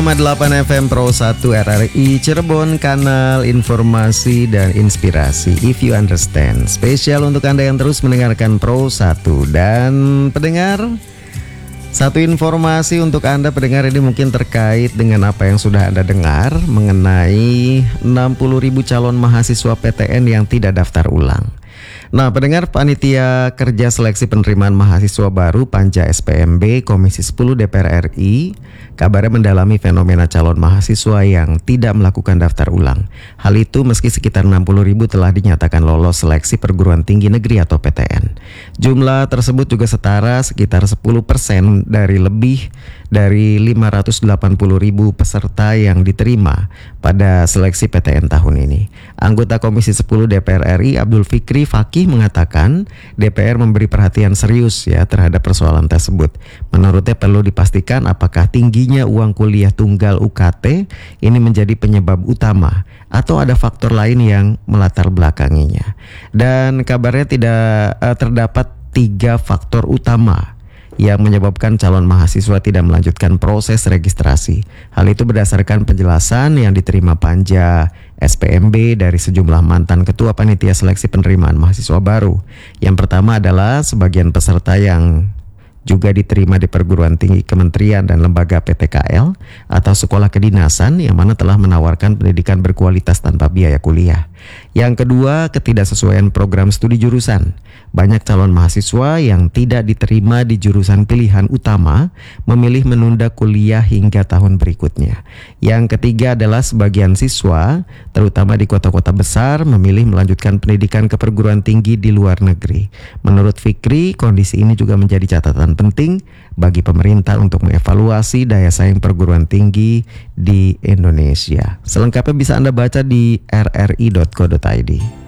8 FM Pro 1 RRI Cirebon, kanal informasi dan inspirasi. If you understand, spesial untuk Anda yang terus mendengarkan Pro 1. Dan pendengar, satu informasi untuk Anda pendengar ini mungkin terkait dengan apa yang sudah Anda dengar mengenai 60.000 calon mahasiswa PTN yang tidak daftar ulang. Nah, pendengar, Panitia Kerja Seleksi Penerimaan Mahasiswa Baru Panja SPMB Komisi 10 DPR RI kabarnya mendalami fenomena calon mahasiswa yang tidak melakukan daftar ulang. Hal itu meski sekitar 60.000 telah dinyatakan lolos seleksi perguruan tinggi negeri atau PTN. Jumlah tersebut juga setara sekitar 10% dari lebih dari 580.000 peserta yang diterima pada seleksi PTN tahun ini. Anggota Komisi 10 DPR RI Abdul Fikri Fakih mengatakan DPR memberi perhatian serius terhadap persoalan tersebut. Menurutnya perlu dipastikan apakah tingginya uang kuliah tunggal UKT ini menjadi penyebab utama atau ada faktor lain yang melatar belakanginya. Dan kabarnya terdapat 3 faktor utama yang menyebabkan calon mahasiswa tidak melanjutkan proses registrasi. Hal itu berdasarkan penjelasan yang diterima Panja SPMB dari sejumlah mantan ketua panitia seleksi penerimaan mahasiswa baru. Yang pertama adalah sebagian peserta yang juga diterima di perguruan tinggi kementerian dan lembaga PTKL atau sekolah kedinasan yang mana telah menawarkan pendidikan berkualitas tanpa biaya kuliah. Yang kedua, ketidaksesuaian program studi jurusan. Banyak calon mahasiswa yang tidak diterima di jurusan pilihan utama memilih menunda kuliah hingga tahun berikutnya. Yang ketiga adalah sebagian siswa, terutama di kota-kota besar, memilih melanjutkan pendidikan ke perguruan tinggi di luar negeri. Menurut Fikri, kondisi ini juga menjadi catatan penting bagi pemerintah untuk mengevaluasi daya saing perguruan tinggi di Indonesia. Selengkapnya bisa Anda baca di rri.co.id.